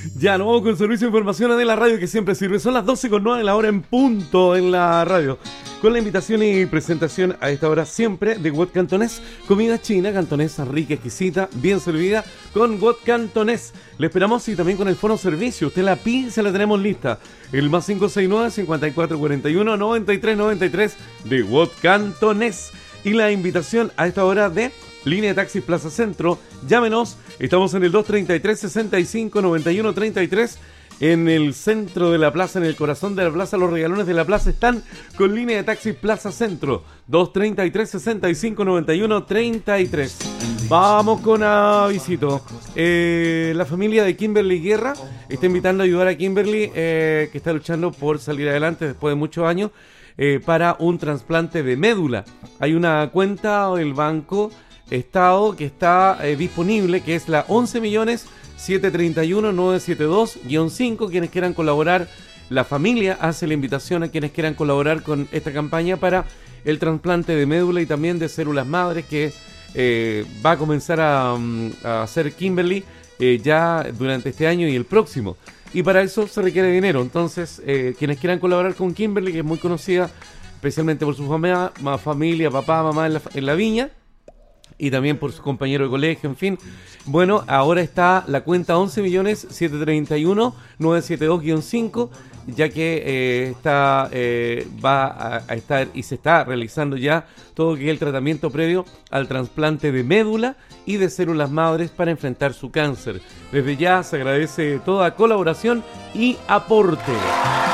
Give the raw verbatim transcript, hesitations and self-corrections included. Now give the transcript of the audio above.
Ya, nos vamos con el servicio de información de la radio que siempre sirve. Son las doce con nueve, la hora en punto en la radio. Con la invitación y presentación a esta hora siempre de Wok Cantonés. Comida china, cantonesa, rica, exquisita, bien servida con Wok Cantonés. Le esperamos y también con el fono servicio. Usted la pide y se la tenemos lista. El más cinco seis nueve, cinco cuatro cuatro uno, nueve tres nueve tres de Wok Cantonés. Y la invitación a esta hora de Línea de Taxis Plaza Centro. Llámenos, estamos en el dos treinta y tres, sesenta y cinco, noventa y uno, treinta y tres. En el centro de la plaza, en el corazón de la plaza, los regalones de la plaza están con Línea de Taxis Plaza Centro. dos treinta y tres, sesenta y cinco, noventa y uno, treinta y tres. Vamos con avisito. Eh, la familia de Kimberly Guerra está invitando a ayudar a Kimberly, eh, que está luchando por salir adelante después de muchos años, eh, para un trasplante de médula. Hay una cuenta del Banco Estado que está eh, disponible, que es la once millones setecientos treinta y uno, novecientos setenta y dos guión cinco. Quienes quieran colaborar, la familia hace la invitación a quienes quieran colaborar con esta campaña para el trasplante de médula y también de células madres que eh, va a comenzar a, a hacer Kimberly eh, ya durante este año y el próximo. Y para eso se requiere dinero. Entonces, eh, quienes quieran colaborar con Kimberly, que es muy conocida especialmente por su familia, familia papá, mamá en la, en la viña, y también por su compañero de colegio, en fin. Bueno, ahora está la cuenta once millones setecientos treinta y uno, novecientos setenta y dos guión cinco, ya que eh, está, eh, va a, a estar y se está realizando ya todo lo que es el tratamiento previo al trasplante de médula y de células madres para enfrentar su cáncer. Desde ya se agradece toda colaboración y aporte.